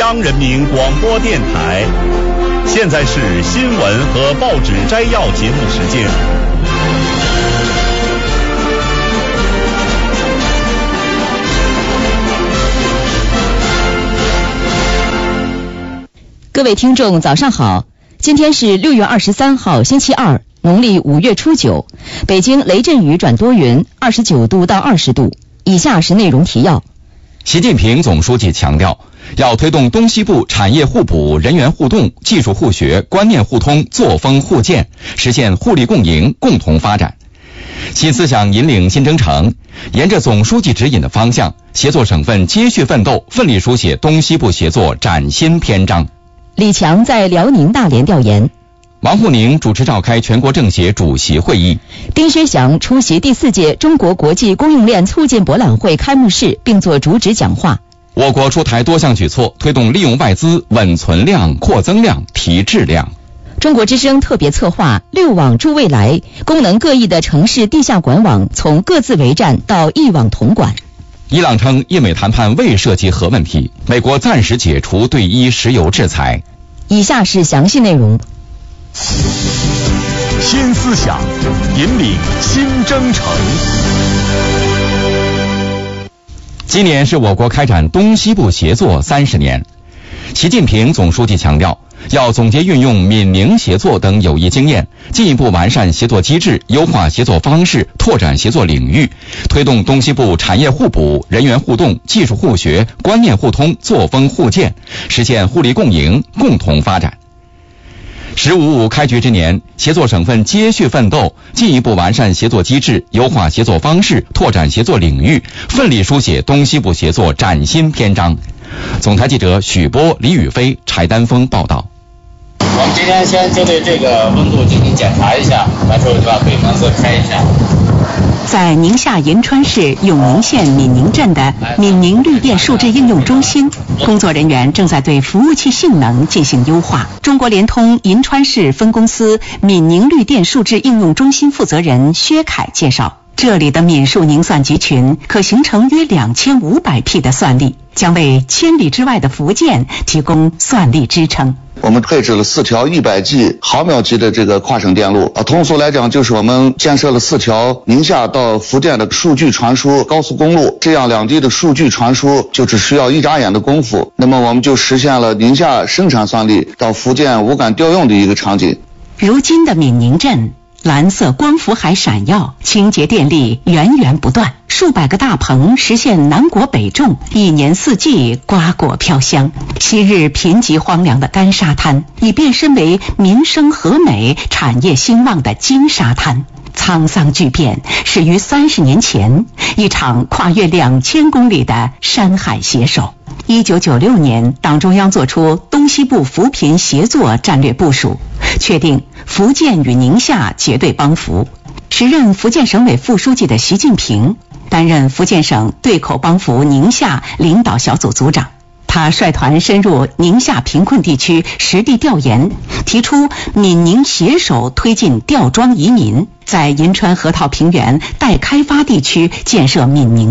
央人民广播电台。现在是新闻和报纸摘要节目时间。 各位听众早上好，今天是6月23号星期二，农历5月初9，北京雷阵雨转多云，29度到20度。以下是内容提要。 习近平总书记强调，要推动东西部产业互补、人员互动、技术互学、观念互通、作风互鉴，实现互利共赢、共同发展。新思想引领新征程，沿着总书记指引的方向，协作省份接续奋斗，奋力书写东西部协作崭新篇章。 李强在辽宁大连调研。 王沪宁主持召开全国政协主席会议。 丁薛祥出席第4届中国国际供应链促进博览会开幕式，并作主旨讲话。 我国出台多项举措，推动利用外资稳存量、扩增量、提质量。 中国之声特别策划6网助未来，功能各异的城市地下管网从各自为战到一网统管。 伊朗称印美谈判未涉及核问题，美国暂时解除对伊石油制裁。 以下是详细内容。 新思想引领新征程。 今年是我国开展东西部协作30年。习近平总书记强调，要总结运用闽宁协作等有益经验，进一步完善协作机制，优化协作方式，拓展协作领域，推动东西部产业互补、人员互动、技术互学、观念互通、作风互鉴，实现互利共赢、共同发展。“15+5”开局之年，协作省份接续奋斗，进一步完善协作机制，优化协作方式，拓展协作领域，奋力书写东西部协作崭新篇章。总台记者许波、李宇飞、柴丹峰报道。 我们今天先针对这个温度进行检查一下，完之后就把轨门子开一下。 在宁夏银川市永宁县闽宁镇的闽宁绿电数字应用中心，工作人员正在对服务器性能进行优化。中国联通银川市分公司闽宁绿电数字应用中心负责人薛凯介绍，这里的闽数宁算集群可形成约2500P 的算力，将为千里之外的福建提供算力支撑。 我们配置了4条100G 毫秒级的这个跨省电路，通俗来讲就是我们建设了4条宁夏到福建的数据传输高速公路，这样两地的数据传输就只需要一眨眼的功夫，那么我们就实现了宁夏生产算力到福建无感调用的一个场景。 如今的闽宁镇蓝色光伏还闪耀，清洁电力源源不断，数百个大棚实现南国北种，一年四季瓜果飘香。昔日贫瘠荒凉的干沙滩已变身为民生和美、产业兴旺的金沙滩。沧桑巨变始于30年前，一场跨越2000公里的山海携手。1996年，党中央作出东西部扶贫协作战略部署，确定福建与宁夏结对帮扶。时任福建省委副书记的习近平担任福建省对口帮扶宁夏领导小组组长。他率团深入宁夏贫困地区实地调研，提出闽宁携手推进吊庄移民，在银川河套平原待开发地区建设闽宁